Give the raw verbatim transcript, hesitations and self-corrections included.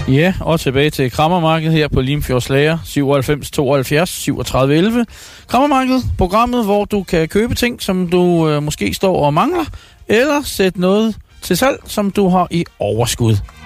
Ja, og tilbage til Krammermarkedet her på Limfjordslager syvoghalvfems tooghalvfjerds syvogtredive elleve. Krammermarkedet, programmet, hvor du kan købe ting, som du øh, måske står og mangler, eller sætte noget til salg, som du har i overskud.